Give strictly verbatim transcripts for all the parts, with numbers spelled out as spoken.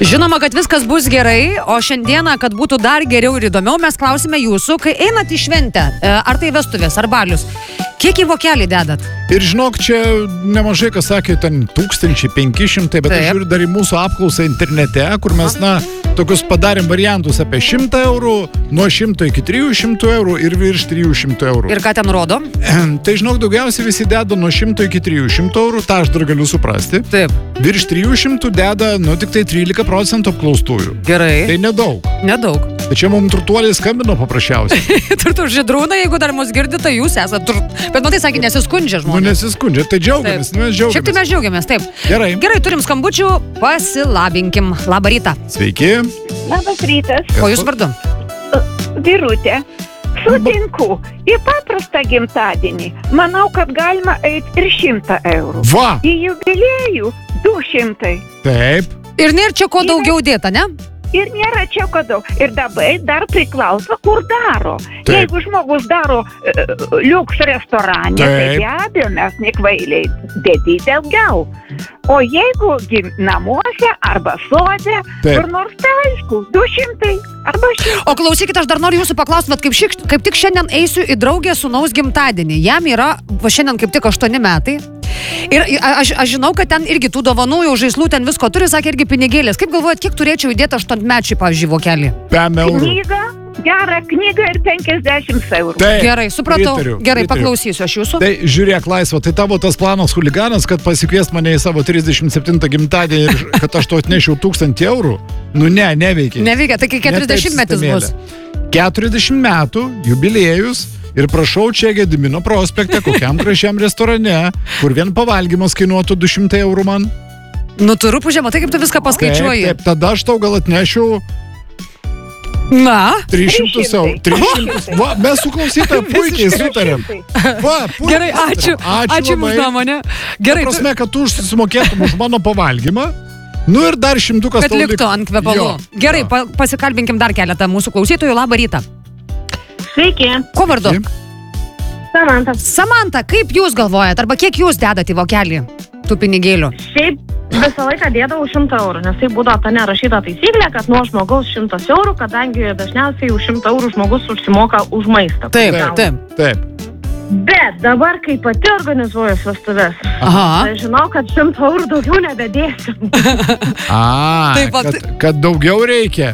Žinoma, kad viskas bus gerai, o šiandieną, kad būtų dar geriau ir įdomiau, mes klausime jūsų, kai einat į šventę, ar tai vestuvės, ar balius, kiek į vokelį dedat? Ir žinok, čia nemažai, kas sakė, ten tūkstančiai penki šimtai, bet Taip. Aš žiūriu dar į mūsų apklausą internete, kur mes, na, tokius padarėm variantus apie šimtą eurų, nuo šimto iki trijų šimtų eurų ir virš trijų šimtų eurų. Ir ką ten rodo? Tai, žinok, daugiausiai visi deda nuo šimto iki trijų šimtų eurų, tą aš dar galiu suprasti. Taip. Virš trijų šimtų deda, nu, tik tai trylika procentų apklaustųjų. Gerai. Tai nedaug. Nedaug. Tai čia mums turtuoliai skambino paprasčiausiai. Turtų žydrūnai, jeigu dar mus girdite, tai jūs esate tur... Bet matai, sakė, nesiskundžia žmonės. Nu, nesiskundžia, tai džiaugiamės, nu, mes džiaugiamės. Šiaip tai mes džiaugiamės, taip. Gerai. Gerai, turim skambučių, pasilabinkim. Labą rytą. Sveiki. Labas rytas. Ko jūs vardu? Birutė. Sutinku. Į paprastą gimtadienį. Manau, kad galima eiti ir šimtą eurų. Va. Į jubiliejų du šimtai. Taip. Ir nėra čia ko daugiau dėta, ne? Ir nėra čia ko daug. Ir dabar dar priklauso, kur daro. Taip. Jeigu žmogus daro uh, liuks restorane, tai be abejo mes nekvailiai dėti daugiau. O jeigu gim, namuose arba sode, Taip. kur nors tai aišku, du šimtai arba šimtas. O klausykit, aš dar noriu jūsų paklausti, bet kaip, šik, kaip tik šiandien eisiu į draugę sūnaus gimtadienį. Jam yra, va šiandien kaip tik aštuoni metai. Ir aš, aš žinau, kad ten irgi tų dovanų, jau žaislų ten visko turi, sakė irgi pinigėlės. Kaip galvojat, kiek turėčiau įdėti aštuonmečiui, pavyzdžiui, vokelį? Pem eurų. Knyga, gerą knygą ir penkiasdešimt eurų. Taip. Gerai, supratau. Pritariu, Gerai, pritariu. paklausysiu aš jūsų. Tai žiūrėk, Laisva, tai tavo tas planas huliganas, kad pasikviest mane į savo trisdešimt septintą gimtadienį ir kad aš to atnešiau tūkstantį eurų? Nu ne, neveikia. Neveikia, tai kai keturiasdešimt metis bus. keturiasdešimt metų, jubiliejus. Ir prašau čia Gedimino prospekte, kokiam gražiam restorane, kur vien pavalgymas kainuotų du šimtai eurų man. Nu, tu rūpužė, matai, kaip tu viską paskaičiuoji. Taip, taip, tada aš tau gal atnešiu Na? tris šimtus eurų. tris šimtus. Va, mes su klausytoja puikiai sutarėm. Va, puikiai. Gerai, ačiū. Ačiū, ačiū už nuomonę. Gerai. Ta prasme, kad tu susimokėtum už mano pavalgymą. Nu ir dar šimtukas kad liktų ant kvepalų. Gerai, pa, pasikalbinkim dar keletą mūsų klausytojų. Labą rytą. Sveiki. Ko vardu? Samanta. Samanta, kaip jūs galvojat, arba kiek jūs dedat į vokelį tų pinigėlių? Šiaip visą laiką dėdavau šimtą eurų, nes tai būdavo ta nerašyta taisyklė, kad nuo žmogaus šimtas eurų, kadangi dažniausiai už šimtą eurų žmogus užsimoka už maistą. Taip, taip. Taip. Bet dabar, kai pati organizuoju vestuves, tai žinau, kad šimtą eurų daugiau nebedėsiu. A, Taip, kad, kad daugiau reikia.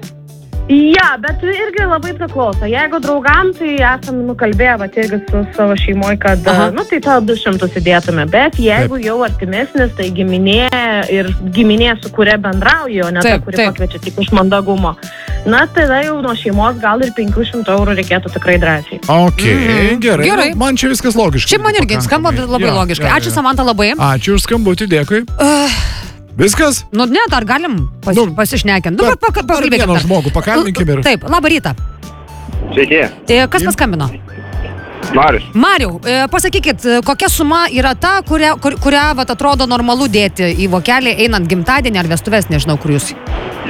Ja, bet irgi labai priklauso. Jeigu draugam, tai esame nukalbėję, bet irgi su savo šeimoj, kad, Aha. nu, tai to du šimtus įdėtume. Bet jeigu taip. Jau artimesnis, tai giminė ir giminė, su kuria bendrauju, o ne ta, kuri taip. Pakviečia tik iš mandagumo. Na, tada jau nuo šeimos gal ir penkių šimtų eurų reikėtų tikrai drąsiai. Ok, mm. gerai. Gerai. Man čia viskas logiškai. Šiaip man irgi skamba labai ja, logiškai. Ja, ja. Ačiū, Samanta, labai. Ačiū už skambutį, dėkui. Uh. Viskas? Nu, ne, dar galim pas, nu, pasišnekinti. Nu, dar, dar vieną dar. žmogų, pakalbinkim ir... Taip, labą rytą. Sveiki. E, kas paskambino? Marius. Mariau, e, pasakykit, kokia suma yra ta, kurią, kur, kurią vat, atrodo normalu dėti į vokelį, einant gimtadienį ar vestuves, nežinau, kur jūs.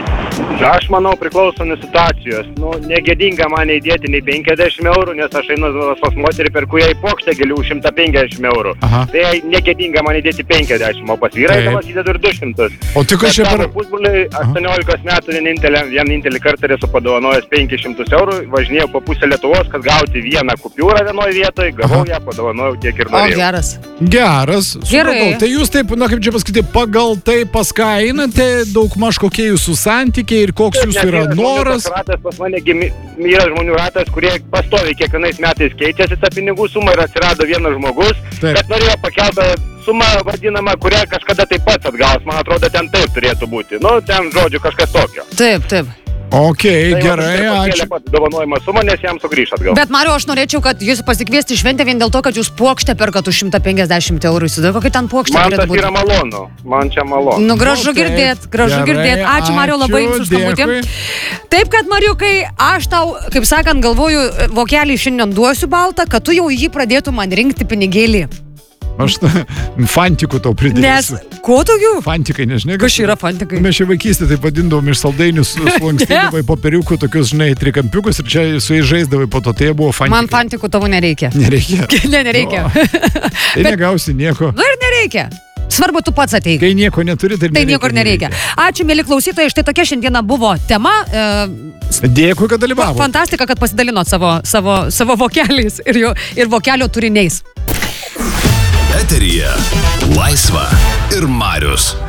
Aš manau, priklauso nuo situacijos. Nu, negėdinga man įdėti nei penkiasdešimt eurų, nes aš einu pas moterį, per kurią į pokštę galiu už šimtą penkiasdešimt eurų. Aha. Tai negėdinga man įdėti penkiasdešimt, o pas vyrai gal įdėti ir du šimtus. O tik aš čia per... Pusbuliai aštuoniolikos metų vienintelį, vienintelį kartą esu padovanojęs penkis šimtus eurų, važinėjau po pusę Lietuvos, kad gauti vieną kupiūrą vienoje vietoje, gavau Aha. ją, padovanojau tiek ir norėjau. O, geras. Geras. Gerai. Supratau. Tai jūs taip, na kaip čia pasakyti, pagal tai pas ką einate, daug maž kokie jūsų santykiai ir koks jūsų yra noras. Ratas pas mane gimi, yra žmonių ratas, kurie pastoviai kiekvienais metais keičiasi tą pinigų sumą ir atsirado vienas žmogus, taip. Bet norėjo pakeltą sumą vadinamą, kurią kažkada taip pat atgaus. Man atrodo, ten taip turėtų būti. Nu, ten žodžiu kažkas tokio. Taip, taip. Ok, tai gerai, ačiū. Dovanojimą sumą, nes jam sugrįš atgal. Bet, Mariau, aš norėčiau, kad jūs pasikviesti šventę vien dėl to, kad jūs puokštę perkat už šimtą penkiasdešimt eurų. Įsivaizduoju, kokia ten puokštė man turėtų būti. Man tas yra malonu. Man čia malonu. Nu, gražu okay. girdėt, gražu gerai, girdėt. Ačiū, Mariau, labai jums už skambutį. Taip, kad, Mariukai, aš tau, kaip sakant, galvoju, vokelį šiandien duosiu baltą, kad tu jau jį pradėtum man rinkti pinigėlį. Aš fantikų tau pridėsiu. Nes, ko tokių? Fantikai, nežinai. Kas yra fantikai? Mes čia vaikystė taip vadindavom iš saldainių sulankstydavai popieriukų, tokius, žinai, trikampiukus ir čia su jais žaisdavai po to, tai buvo fantikai. Man fantikų tavo nereikia. Nereikia? Ne, nereikia. No. Tai Bet, negausi nieko. Nu ir nereikia. Svarbu, tu pats ateik. Kai nieko neturi, tai, tai nieko nereikia. nereikia. Ačiū, mėly klausytojai, štai tokia šiandieną buvo tema. E, Dėkui, kad dalyvavo. Fantastika, kad pasidalinot savo, savo, savo vokeliais ir, jo, ir vokelio turiniais. Eteryje Laisva ir Marius.